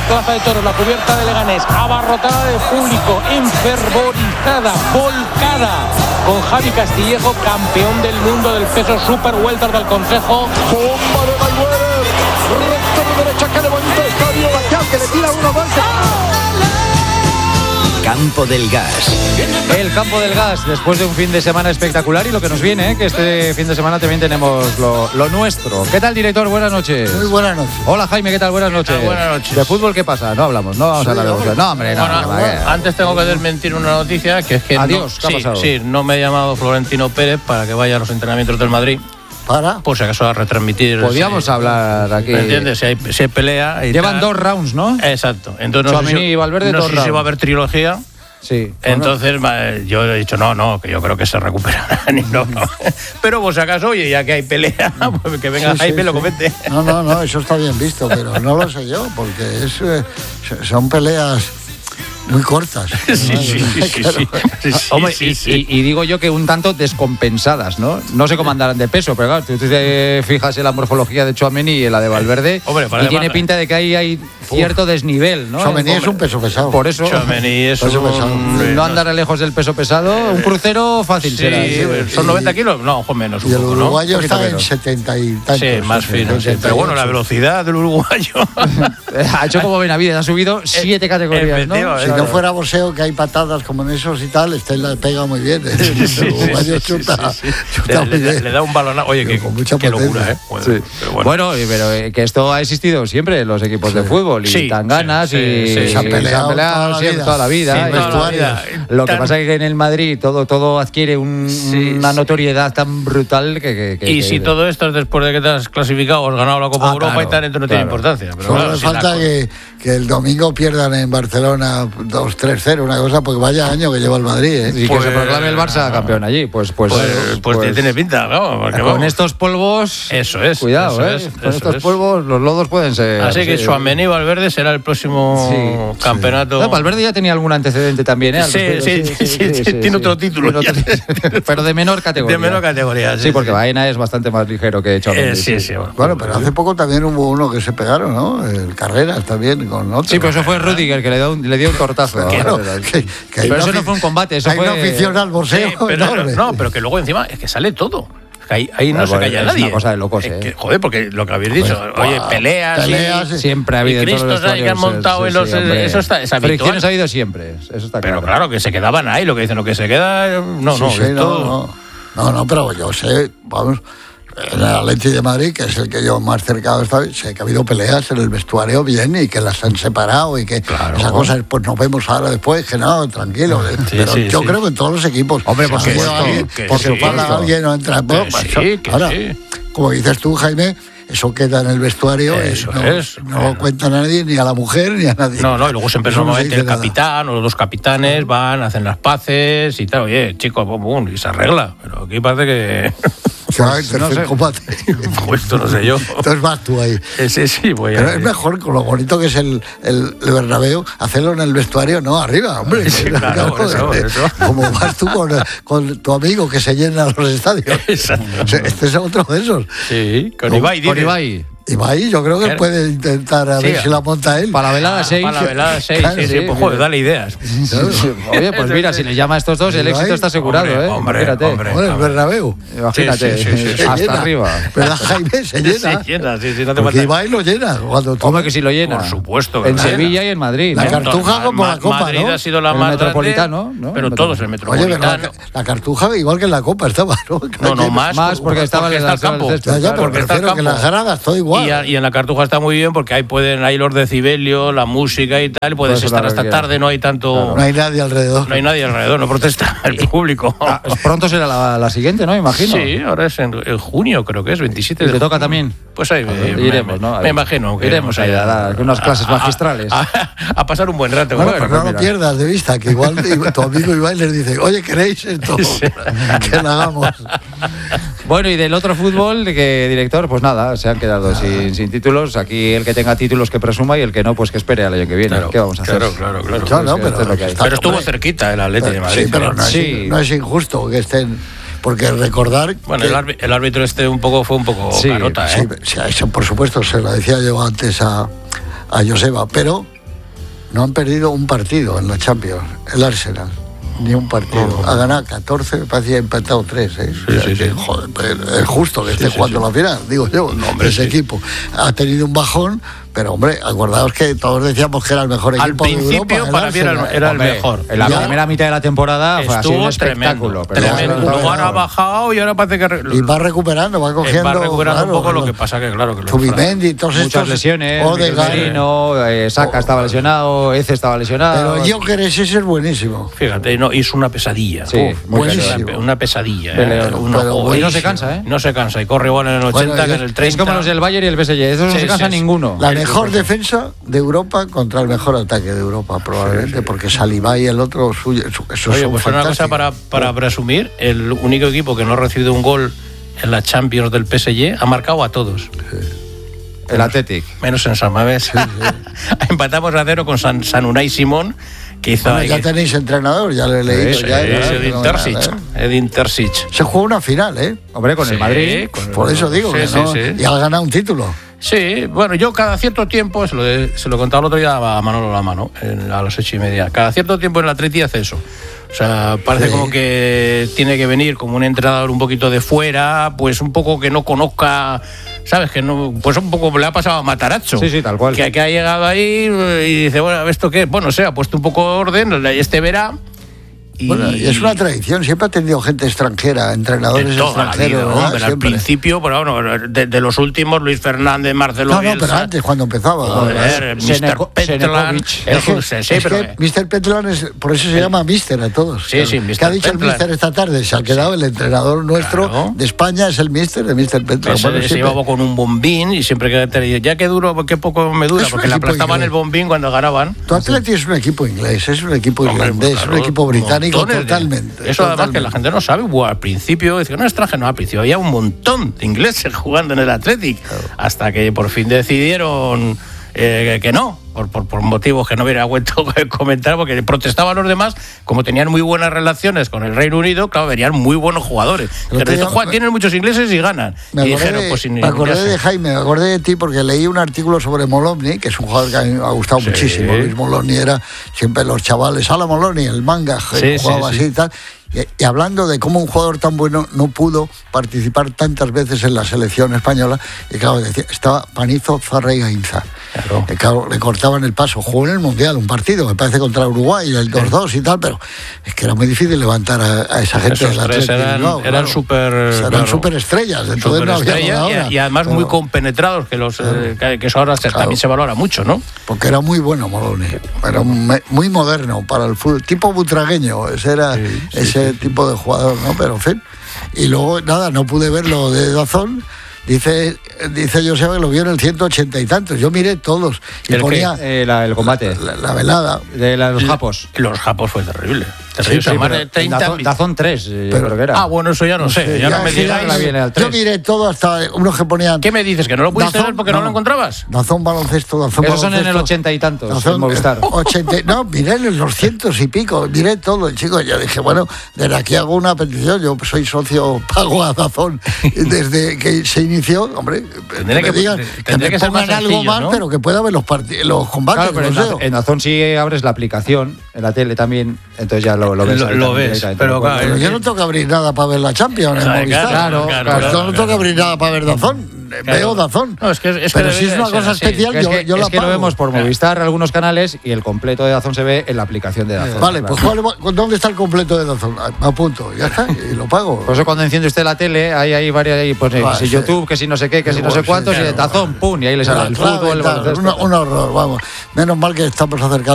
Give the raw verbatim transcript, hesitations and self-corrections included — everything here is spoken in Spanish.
Plaza de Toros, la cubierta de Leganés, abarrotada de público, enfervorizada, volcada, con Javi Castillejo, campeón del mundo del peso super welter del Consejo. Bomba de Mayweather, recto de derecha que levanta el estadio, Baquiao que le tira uno más. Campo del Gas. El Campo del Gas, después de un fin de semana espectacular y lo que nos viene, ¿eh? Que este fin de semana también tenemos lo, lo nuestro. ¿Qué tal, director? Buenas noches. Muy buenas noches. Hola, Jaime, ¿qué tal? Buenas noches. Ah, buenas noches. ¿De fútbol qué pasa? No hablamos, no vamos sí, a hablar de fútbol. No, hombre, no. Bueno, no, no, no antes tengo que desmentir una noticia, que es que Adiós, no, ¿qué ha sí, pasado? sí, no me ha llamado Florentino Pérez para que vaya a los entrenamientos del Madrid. ¿Para? Por si acaso a retransmitir. Podríamos sí, hablar aquí. ¿Me entiendes? Si hay, si hay pelea. Y Llevan tal. dos rounds, ¿no? Exacto. Entonces no Tchouaméni sé si, y Valverde, no dos sé si rounds. va a haber trilogía. Sí. Entonces bueno, yo he dicho no, no, que yo creo que se recuperarán y no, no. Pero por si acaso, oye, ya que hay pelea, pues que venga sí, Jaime y sí, lo sí. comente. No, no, no, eso está bien visto, pero no lo sé yo, porque es, eh, son peleas muy cortas. Sí, sí, sí, sí, sí, sí, sí, Hombre, sí, y, sí. y- y digo yo que un tanto descompensadas, ¿no? No sé cómo andarán de peso, pero claro, tú te fijas en la morfología de Tchouaméni y en la de Valverde, Hombre, y parece tiene más- pinta de que ahí hay cierto desnivel, ¿no? Tchouaméni es Hombre, un peso pesado. Por eso, Tchouaméni es Peso un... pesado. no andar lejos del peso pesado, un crucero fácil Sí, será. Sí. son noventa kilos, no, ojo menos un Y el poco, ¿no? uruguayo Un poquito está en menos. setenta y tantos. Sí, más fino, sí. Pero bueno, la velocidad del uruguayo. Ha hecho como Benavides, ha subido siete categorías, ¿no? efectivamente. Si no fuera boxeo, que hay patadas como en esos y tal, este la pega muy bien. ¿eh? El uruguayo chuta, chuta le, muy le- bien. le da un balonazo. Oye, Pero qué, con mucha qué potencia. locura, ¿eh? Bueno, Sí. pero bueno. Bueno, y- pero eh, que esto ha existido siempre en los equipos de fútbol y Sí, tan ganas sí, y sí, sí. y Se han peleado toda la siempre vida. toda la vida. Sí, Y toda la vestuarios. vida. Lo que Tan- pasa es que en el Madrid todo, todo adquiere un- Sí, una sí. notoriedad tan brutal que... que- que- Y que- si todo esto es después de que te has clasificado, has ganado la Copa Ah, Europa claro, y tal, entonces no claro. tiene importancia. Pero Solo claro, le si la falta co- que, que el domingo pierdan en Barcelona dos tres cero, una cosa, porque vaya año que lleva el Madrid. ¿eh? y que Pues- se proclame el Barça campeón allí, pues... Pues, Pues, pues, tiene pinta, ¿no? Porque, con vamos, estos polvos... Eso es, Cuidado, eso ¿eh? es, con eso estos es. polvos los lodos pueden ser... Así que sí. Tchouaméni y Valverde será el próximo Sí, campeonato. No, Valverde ya tenía algún antecedente también, ¿eh? Al Sí, respecto. sí, sí, sí, tiene otro título Tiene otro ya. título. Pero de menor categoría. De menor categoría, sí, Sí, porque sí. Baena es bastante más ligero que Tchouaméni. Eh, sí, sí, bueno. Bueno, pero hace poco también hubo uno que se pegaron, ¿no? El Carreras también con otro. Sí, pero eso fue Rudiger que le dio un, le dio un tortazo. Claro, ¿no? que- que hay Pero una eso no afi- fue un combate, eso hay fue... una afición al boxeo Sí, pero, enorme. no, pero que luego encima es que sale todo. Que Ahí, ahí no Ah, se bueno, calla es nadie. una cosa de locos, Es ¿eh? que, joder, porque lo que habéis dicho, Pues, oye, guau, peleas, peleas, y, Siempre ha habido y en todos los Cristos ahí que han vestuarios, montado sí, en los... sí, hombre. eso está, es habitual. Fricciones ha habido siempre, eso está Pero claro. claro, que se quedaban ahí, lo que dicen, lo que se queda... No, Sí, no, sí, esto... no, no, no, no, pero yo sé, vamos, en el Atleti de Madrid, que es el que yo más cercano estoy, sé que ha habido peleas en el vestuario bien y que las han separado y que Claro. esa cosa, pues nos vemos ahora después, que no, tranquilo. Sí, pero sí, yo sí. creo que en todos los equipos, Hombre, por si ha habido supuesto, alguien, que porque sí, falla claro. alguien o entra... bueno, Que pues sí, eso, que ahora, sí. como dices tú, Jaime, eso queda en el vestuario Eso y no, es. no lo cuentan a nadie, ni a la mujer, ni a nadie. No, no, y luego siempre Eso no se normalmente dice el nada. capitán o los dos capitanes van, hacen las paces y tal. Oye, chicos, pum, pum, y se arregla. Pero aquí parece que... Se va en tercer no sé. combate. Pues esto no sé yo. Entonces vas tú ahí. Eh, Sí, sí, voy a... Pero es mejor, con lo bonito que es el, el, el Bernabéu, hacerlo en el vestuario, no arriba, hombre. Sí, claro, por eso, por eso. Como vas tú con, con tu amigo que se llena los estadios. Exacto. O sea, este es otro de esos. Sí, con Ibai, Con dices. Ibai. Ibai, yo creo que Claro. puede intentar a Sí. ver si la monta él. Para la velada seis. Para la velada seis, Claro, sí, sí, sí, pues mira. joder, dale ideas. Oye, pues mira, si le llama a estos dos, el éxito está asegurado, Hombre, ¿eh? hombre, Imagínate. hombre. Bueno, el Bernabéu. Imagínate, Sí, sí, sí, sí, sí. Se hasta llena. arriba. ¿Verdad, Jaime? Se llena. Se llena, sí, sí, no te Porque falta. Ibai lo llena. Cuando tú- Hombre, que si lo llena. Por supuesto que En lo Sevilla llena. y en Madrid. La ¿no? Car- Cartuja Ma- como la Ma- Copa, Madrid ¿no? ha sido la El más Metropolitano, grande, ¿no? pero El todos el Oye, pero la, Metropolitano. la Cartuja, igual que en la Copa, estaba, ¿no? No, no, más. Más porque estaba en está la el campo. zona del césped. Ya, ya, Claro, pero porque está el prefiero que campo. las gradas, todo igual. Y, a- y en la Cartuja está muy bien porque ahí pueden, hay los decibelios, la música y tal, puedes Puedes estar hablar hasta lo que quieras. tarde, no hay tanto, No hay nadie alrededor. no hay nadie alrededor, no protesta el público. Ah, pronto será la, la siguiente, ¿no? Imagino. Sí, ahora es en, en junio, creo que es veintisiete ¿Y de te toca junio. también? Pues ahí Joder, me, iremos, me- ¿no? me imagino que Iremos ahí a dar unas clases a- a- magistrales. A, a pasar un buen rato. Bueno, Bueno, pero no mira. lo pierdas de vista, que igual tu amigo Ibai les dice, oye, ¿queréis esto? Que lo hagamos. Bueno, y del otro fútbol, que director, pues nada, se han quedado sin, sin títulos. Aquí el que tenga títulos que presuma y el que no, pues que espere al año que viene. Claro, ¿Qué vamos a hacer? claro, claro, claro. Claro, no, Es que esto pero es lo que hay. está- Pero estuvo hombre. cerquita el Atlético de Madrid. Sí, pero no es, Sí. no es injusto que estén... Porque recordar... Bueno, que- el, árbi- el árbitro este un poco fue un poco Sí, carota, Sí, ¿eh? sí, eso por supuesto, se lo decía yo antes a, a Joseba, pero no han perdido un partido en la Champions, el Arsenal. Ni un partido. Oh, ha ganado catorce, me parece que ha empatado tres. ¿eh? Sí, sí, sí. Joder, es justo que sí, esté sí, jugando sí. la final, digo yo. No, hombre, ese sí. equipo ha tenido un bajón, pero hombre, acordaos que todos decíamos que era el mejor equipo de Europa. Al principio para mí era, el, era hombre, el mejor. En la ya primera mitad de la temporada fue así un espectáculo. Tremendo. Pero luego ahora ha bajado y ahora parece que... Re... Y va recuperando, va cogiendo... Va recuperando claro, un poco, lo que pasa que claro... que Zubimendi, todos Muchas estos... lesiones, Merino, eh, Saka oh, estaba lesionado, Eze estaba lesionado... Pero Joker ese es buenísimo. Fíjate, no, es una pesadilla. Sí, Uf, buenísimo. Una pesadilla. ¿eh? Pero, uno, pero oh, y no se cansa, ¿eh? No se cansa, y corre igual en el ochenta bueno, que en el treinta. Es como los del Bayern y el P S G, eso no sí, se cansa sí, ninguno. La mejor defensa de Europa contra el mejor ataque de Europa, probablemente, sí, sí. porque Saliba y el otro suyo. Eso Oye, pues una cosa para, para presumir: el único equipo que no ha recibido un gol en la Champions del P S G ha marcado a todos. Sí. El Athletic. Menos en San Mamés. Sí, sí. Empatamos a cero con San, San Unai Simón. Que hizo bueno, ya que... tenéis entrenador, ya lo he leído. Sí, ya, sí, ya, Edin Terzic. Edin Terzic. Se jugó una final, ¿eh? Hombre, con sí, el Madrid. Con el... Por eso digo, sí, que sí, no, sí. y ha ganado un título. Sí, bueno, yo cada cierto tiempo, se lo, de, se lo contaba el otro día a Manolo Lama, ¿no? En, a las ocho y media. Cada cierto tiempo en la Atleti hace eso. O sea, parece sí. como que tiene que venir como un entrenador un poquito de fuera, pues un poco que no conozca, ¿sabes? Que no, pues un poco le ha pasado a Matarazzo. Sí, sí, tal cual. Que, que ha llegado ahí y dice, bueno, ¿esto qué? Bueno, se ha puesto un poco de orden, este verá. Y... Bueno, y es una tradición, siempre ha tenido gente extranjera, entrenadores extranjeros. Vida, ¿no? Pero al principio, pero bueno, de, de los últimos, Luis Fernández, Marcelo No, no, Bielsa, pero antes, cuando empezaba. Joder, mister Petlan. Es que, sí, es pero, que mister Petlan, es, por eso se el, llama Mister a todos. Sí, claro. sí, mister ¿Qué ha dicho Petlan? El Mister esta tarde? Se ha quedado sí. el entrenador nuestro claro. de España, es el Mister de mister Petlan. Bueno, se llevaba con un bombín y siempre que te dice, ya que duro, qué poco me dura, porque le aplastaban el bombín cuando ganaban. Tu Atleti es un equipo inglés, es un equipo irlandés, es un equipo británico totalmente. Eso además totalmente. Que la gente no sabe, bueno, al principio, dice que no es extranjero, no, al principio había un montón de ingleses jugando en el Athletic, claro. hasta que por fin decidieron eh, que no, por, por, por motivos que no hubiera vuelto a comentar, porque protestaban los demás, como tenían muy buenas relaciones con el Reino Unido, claro, venían muy buenos jugadores. Pero ya, Juan, me, tienen muchos ingleses y ganan. Me y acordé, dijeron, pues, me acordé de Jaime, me acordé de ti porque leí un artículo sobre Molomni, que es un jugador que a mí me ha gustado sí. muchísimo. Luis Molomni era siempre los chavales, Ala Molomni, el manga, sí, jugaba sí, así sí. y tal. Y, y hablando de cómo un jugador tan bueno no pudo participar tantas veces en la selección española, y claro, decía, estaba Panizo, Zarra y Gainza. Claro. Y claro, le cortaban el paso. Jugó en el Mundial un partido, me parece contra Uruguay, el dos dos y tal, pero es que era muy difícil levantar a, a esa gente de la Atlético. Eran, no, eran claro. súper eran claro. super estrellas, entonces super no había estrella, y, y además pero, muy compenetrados, que los claro. eh, que eso ahora claro. también se valora mucho, ¿no? Porque era muy bueno Moloni, era muy moderno para el fútbol, tipo butragueño, ese era sí, sí, ese sí, tipo de jugador, ¿no? Pero en fin. Y luego, nada, no pude verlo de Dazón. Dice, dice Joseba que lo vio en el ciento ochenta y tantos. Yo miré todos. Y ¿El ponía eh, la, el combate. La, la, la velada. De la, los japos. Los japos fue terrible. Sí, sí, más de treinta Dazón, Dazón tres, yo creo que era. Ah, bueno, eso ya no sé. Ya, ya no me digas. Yo miré todo hasta unos que ponían. ¿Qué me dices? ¿Que no lo pudiste ver porque no, no lo encontrabas? Dazón baloncesto, Dazón Esos baloncesto. son en el ochenta y tantos. Dazón, Movistar. ochenta, no, miré en los cientos y pico. Miré todo, chicos. Ya dije, bueno, desde aquí hago una petición. Yo soy socio, pago a Dazón. Desde que se inició, hombre, tendría que, digan, que, me que me pongan algo más, ¿no? Pero que pueda ver los, part- los combates. Claro, pero en, en Dazón sí abres la aplicación, en la tele también, entonces ya lo, lo ves. Lo, lo ves, pero, claro, pero yo no tengo que abrir nada para ver la Champions en claro, Movistar. Claro, claro, pues claro, yo no tengo que abrir nada para ver Dazón. Claro. Veo Dazón. No, es que, es pero que si es una cosa así. especial, es yo, que, yo es la que pago. lo vemos por Movistar, algunos canales, y el completo de Dazón se ve en la aplicación de Dazón. Vale, claro. pues ¿cuál, ¿dónde está el completo de Dazón? Me apunto, ya está, y lo pago. Por eso cuando enciende usted la tele, hay ahí varias, ahí, pues, ah, si sí. YouTube, que si no sé qué, que si no sé cuántos, sí, claro, y de Dazón, pum, y ahí le sale el fútbol, el baloncesto. Un horror, vamos. Menos mal que estamos acercando